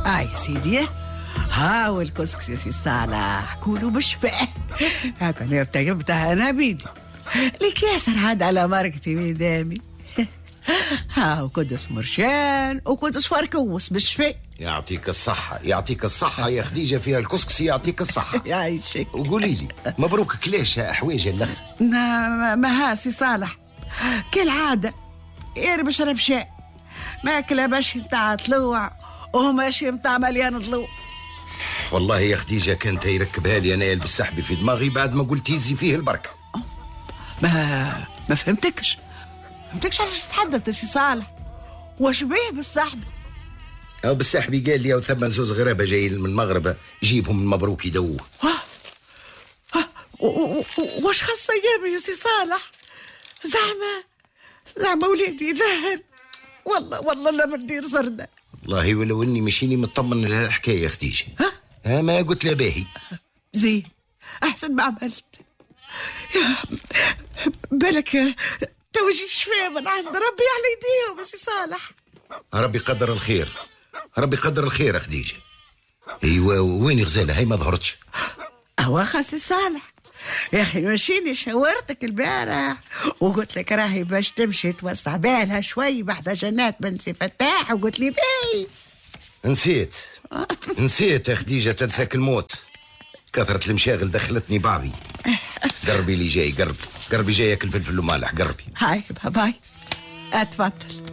يا سيدي، ها والكسكس يا سي صالح كولوا بالشفاء. هاكا جبتها انا بيدي لك ياسر هذا على مرقتي بيدامي. ها وقدس مرشان وقدس فركوس بالشفاء. يعطيك الصحة يعطيك الصحة يا خديجة، فيها الكسكسي يعطيك الصحة. يعيشك. وقولي لي مبروك كليش حوايج الاخر؟ ما ها سي صالح كالعادة يا بشرب شاي، ماكلة ماشي متاع طلوع وهو ماشي متاع مليان ضلوع. والله يا خديجة كانت يركبها لي انا يلبس سحبي في دماغي بعد ما قلت يزي فيه البركة. ما فهمتكش علاش تتحدث يا سي صالح؟ واش بيه بالسحبي؟ او بالسحبي قال لي او ثم زوز غرابة جايين من المغرب جيبهم من مبروك يدوه. واش خاصة ايامي يا سي صالح؟ زعما وليدي ذهن. والله لا مدير زردة. والله ولو اني مشيني مطمن لها الحكايه يا خديجه. ما قلت له باهي زين احسن ما عملت. يا بالك توجي شفاء من عند ربي على يديهم يا سي صالح. ربي قدر الخير، ربي قدر الخير يا خديجه. ايوا وين غزاله هي ما ظهرتش؟ اواخا سي صالح يا اخي مشيني شاورتك البارح وقلت لك راهي باش تمشي توسع بالها شوي بعد جنات بن سي فتاح وقلت لي باي. نسيت يا خديجه، تنساك الموت. كثرة المشاغل دخلتني بعضي. قربي لي جاي، قربي جاي ياكل فلفل ومالح. قربي هاي باي اتفضل.